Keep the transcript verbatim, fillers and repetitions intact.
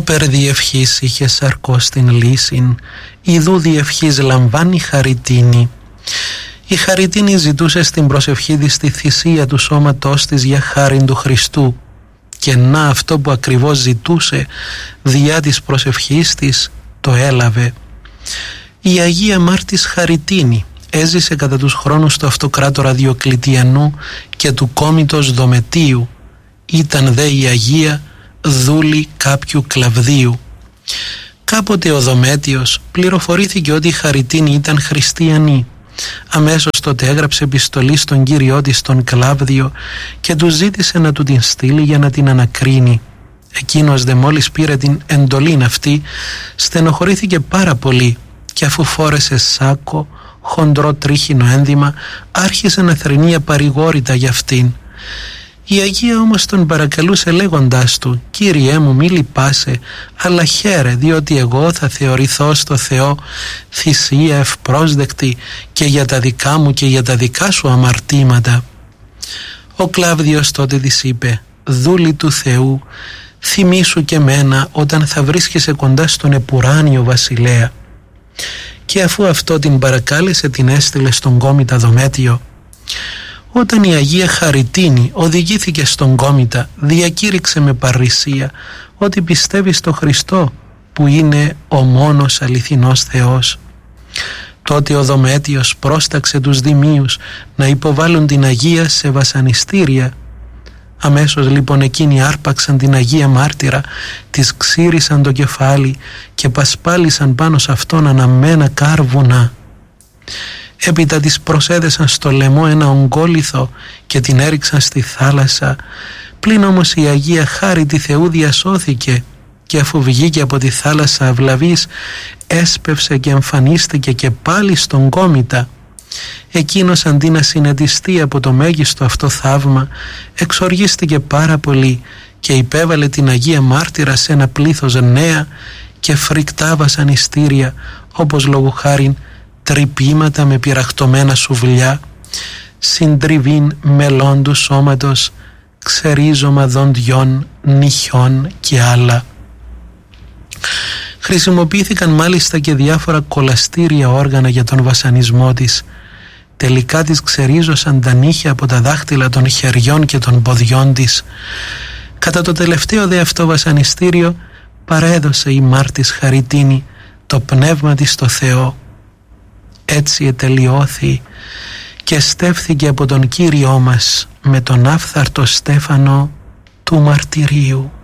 Όπερ διευχής είχε σαρκός την λύσιν, ιδού διευχής λαμβάνει χαριτίνη. Η χαριτίνη ζητούσε στην προσευχή της τη θυσία του σώματός της για χάριν του Χριστού, και να αυτό που ακριβώς ζητούσε διά της προσευχής της το έλαβε. Η Αγία Μάρτης Χαριτίνη έζησε κατά τους χρόνους του αυτοκράτορα Διοκλητιανού και του κόμητος Δομετίου. Ήταν δε η Αγία δούλη κάποιου Κλαβδίου. Κάποτε ο Δομέτιος πληροφορήθηκε ότι η Χαριτίνη ήταν χριστιανή. Αμέσως τότε έγραψε επιστολή στον κύριό της τον Κλάβδιο και του ζήτησε να του την στείλει για να την ανακρίνει. Εκείνος δε μόλις πήρε την εντολήν αυτή, στενοχωρήθηκε πάρα πολύ και αφού φόρεσε σάκο, χοντρό τρίχινο ένδυμα, άρχισε να θρηνεί απαρηγόρητα για αυτήν. Η Αγία όμως τον παρακαλούσε λέγοντάς του «Κύριέ μου, μη λυπάσαι, αλλά χαίρε, διότι εγώ θα θεωρηθώ στο Θεό θυσία ευπρόσδεκτη και για τα δικά μου και για τα δικά σου αμαρτήματα». Ο Κλάβδιος τότε της είπε «Δούλη του Θεού, θυμήσου και μένα όταν θα βρίσκεσαι κοντά στον επουράνιο βασιλέα». Και αφού αυτό την παρακάλεσε, την έστειλε στον κόμητα Δομέτιο. Όταν η Αγία Χαριτίνη οδηγήθηκε στον κόμητα, διακήρυξε με παρρησία ότι πιστεύει στο Χριστό που είναι ο μόνος αληθινός Θεός. Τότε ο Δομέτιος πρόσταξε τους δημίους να υποβάλουν την Αγία σε βασανιστήρια. Αμέσως λοιπόν εκείνοι άρπαξαν την Αγία Μάρτυρα, της ξύρισαν το κεφάλι και πασπάλισαν πάνω σε αυτόν αναμένα κάρβουνα. Έπειτα της προσέδεσαν στο λαιμό ένα ογκόλιθο και την έριξαν στη θάλασσα. Πλην όμως η Αγία Χάριτη Θεού διασώθηκε και αφού βγήκε από τη θάλασσα αυλαβής, έσπευσε και εμφανίστηκε και πάλι στον κόμητα. Εκείνος αντί να συνετιστεί από το μέγιστο αυτό θαύμα, εξοργίστηκε πάρα πολύ και υπέβαλε την Αγία Μάρτυρα σε ένα πλήθος νέα και φρικτά βασανιστήρια, όπως λόγου χάριν τρυπήματα με πυραχτωμένα σουβλιά, συντριβήν μελών του σώματος, ξερίζωμα δοντιών, νυχιών και άλλα. Χρησιμοποιήθηκαν μάλιστα και διάφορα κολαστήρια όργανα για τον βασανισμό της. Τελικά της ξερίζωσαν τα νύχια από τα δάχτυλα των χεριών και των ποδιών της. Κατά το τελευταίο δε αυτό βασανιστήριο παρέδωσε η Μάρτης Χαριτίνη το πνεύμα της στο Θεό. Έτσι ετελειώθη και στέφθηκε από τον Κύριό μας με τον άφθαρτο στέφανο του μαρτυρίου.